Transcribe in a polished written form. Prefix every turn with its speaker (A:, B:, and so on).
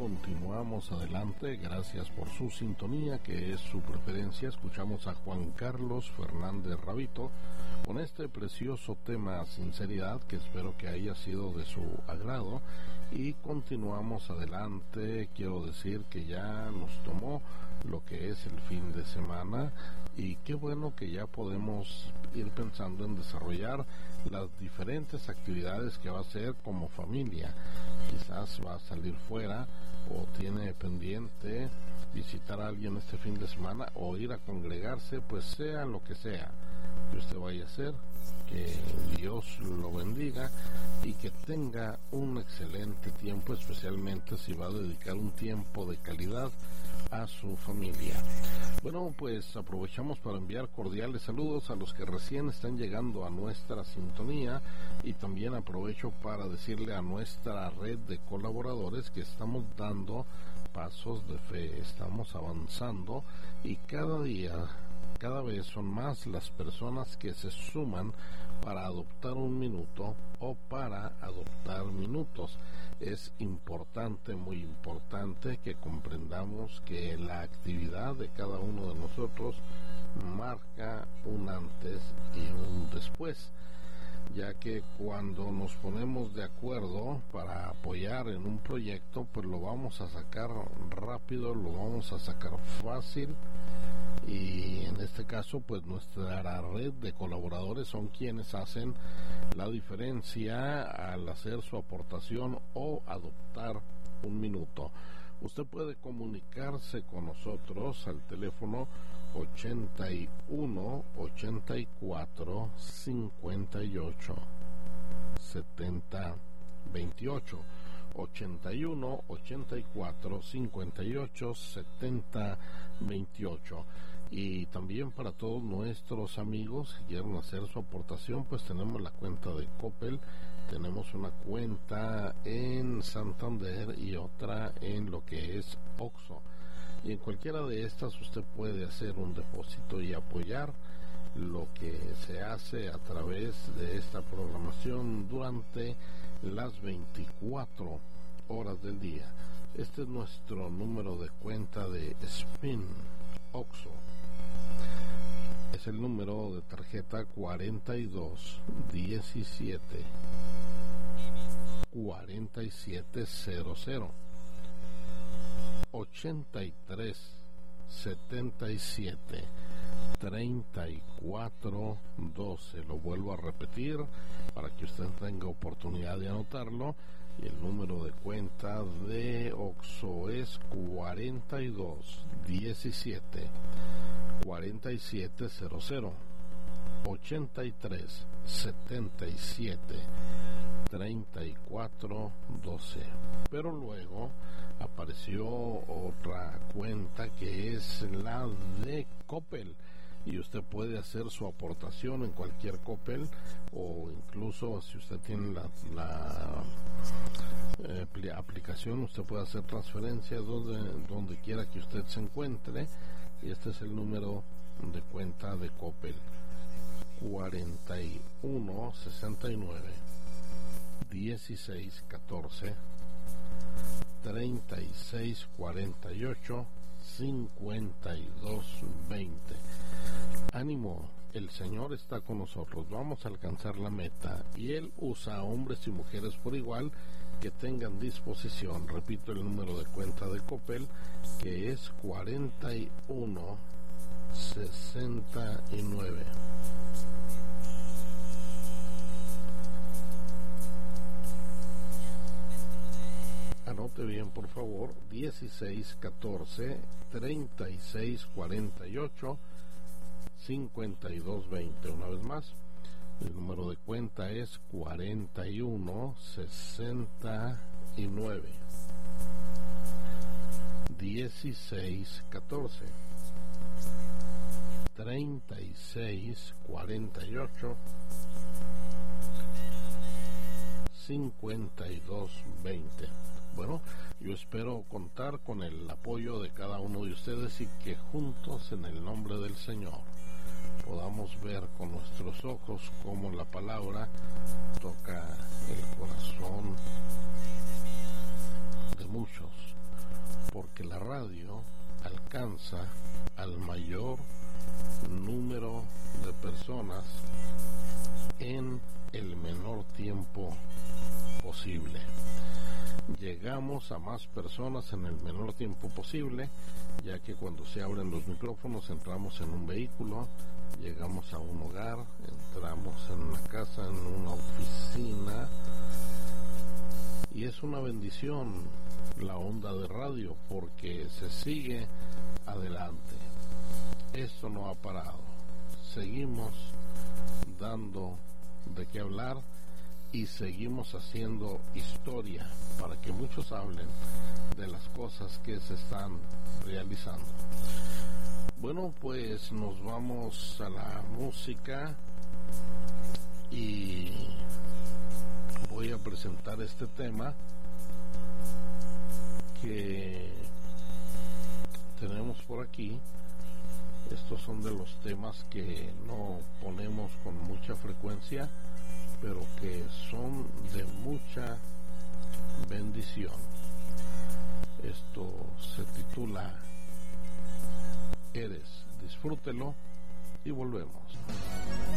A: continuamos adelante, gracias por su sintonía, que es su preferencia. Escuchamos a Juan Carlos Fernández Rabito con este precioso tema Sinceridad, que espero que haya sido de su agrado, y continuamos adelante. Quiero decir que ya nos tomó lo que es el fin de semana, y qué bueno que ya podemos ir pensando en desarrollar las diferentes actividades que va a hacer como familia. Quizás va a salir fuera o tiene pendiente visitar a alguien este fin de semana o ir a congregarse, pues sea lo que sea que usted vaya a hacer, que Dios lo bendiga y que tenga un excelente tiempo, especialmente si va a dedicar un tiempo de calidad a su familia. Bueno, pues aprovechamos para enviar cordiales saludos a los que recién están llegando a nuestra sintonía, y también aprovecho para decirle a nuestra red de colaboradores que estamos dando pasos de fe, estamos avanzando, y cada vez son más las personas que se suman para adoptar un minuto o para adoptar minutos. Es importante, muy importante, que comprendamos que la actividad de cada uno de nosotros marca un antes y un después, ya que cuando nos ponemos de acuerdo para apoyar en un proyecto, pues lo vamos a sacar rápido, lo vamos a sacar fácil. Y en este caso, pues nuestra red de colaboradores son quienes hacen la diferencia al hacer su aportación o adoptar un minuto. Usted puede comunicarse con nosotros al teléfono 81 84 58 70 28. 81 84 58 70 28. Y también para todos nuestros amigos que quieran hacer su aportación, pues tenemos la cuenta de Coppel, tenemos una cuenta en Santander y otra en lo que es Oxxo, y en cualquiera de estas usted puede hacer un depósito y apoyar lo que se hace a través de esta programación durante las 24 horas del día. Este es nuestro número de cuenta de Spin Oxxo. Es el número de tarjeta 42 17 4700 83 77 34 12. Lo vuelvo a repetir para que usted tenga oportunidad de anotarlo. Y el número de cuenta de Oxxo es 42 17 4700 83 77 34 12. Pero luego apareció otra cuenta que es la de Coppel, y usted puede hacer su aportación en cualquier Coppel, o incluso si usted tiene la aplicación, usted puede hacer transferencias donde quiera que usted se encuentre. Y este es el número de cuenta de Coppel: 41 69 16 14 36 48 52 20. Ánimo, el Señor está con nosotros, vamos a alcanzar la meta, y Él usa a hombres y mujeres por igual que tengan disposición. Repito el número de cuenta de Coppel, que es 41 69. Anote bien, por favor: 16 14 36 48 52 20. Una vez más, el número de cuenta es 41 69 16 14 36 48 52 20. Bueno, yo espero contar con el apoyo de cada uno de ustedes, y que juntos, en el nombre del Señor, podamos ver con nuestros ojos cómo la palabra toca el corazón de muchos, radio alcanza al mayor número de personas en el menor tiempo posible. Llegamos a más personas en el menor tiempo posible, ya que cuando se abren los micrófonos entramos en un vehículo, llegamos a un hogar, entramos en una casa, en una oficina, y es una bendición la onda de radio porque se sigue adelante. Esto no ha parado, seguimos dando de qué hablar y seguimos haciendo historia para que muchos hablen de las cosas que se están realizando. Bueno, pues nos vamos a la música y voy a presentar este tema que tenemos por aquí. Estos son de los temas que no ponemos con mucha frecuencia, pero que son de mucha bendición. Esto se titula Eres. Disfrútelo y volvemos.